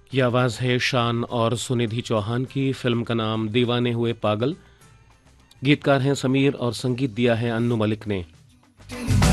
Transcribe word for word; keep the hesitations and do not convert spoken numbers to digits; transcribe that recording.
ये आवाज़ है शान और सुनिधि चौहान की। फिल्म का नाम दीवाने हुए पागल। गीतकार हैं समीर और संगीत दिया है अन्नू मलिक ने।